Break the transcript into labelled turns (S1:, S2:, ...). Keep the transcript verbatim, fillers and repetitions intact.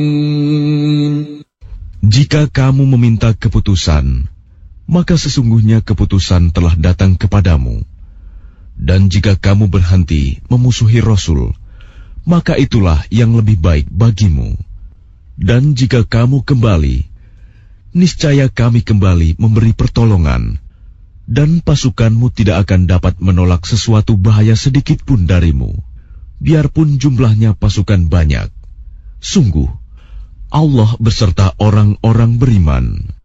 S1: Jika kamu meminta keputusan, maka sesungguhnya keputusan telah datang kepadamu. Dan jika kamu berhenti memusuhi Rasul, maka itulah yang lebih baik bagimu. Dan jika kamu kembali, niscaya kami kembali memberi pertolongan, dan pasukanmu tidak akan dapat menolak sesuatu bahaya sedikit pun darimu, biarpun jumlahnya pasukan banyak. Sungguh, Allah beserta orang-orang beriman.